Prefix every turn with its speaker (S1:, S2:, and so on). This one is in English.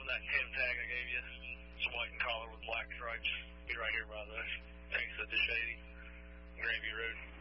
S1: that Tim tag I gave you. It's white and collar with black stripes. Be right here by the exit to Shady, Grandview Road.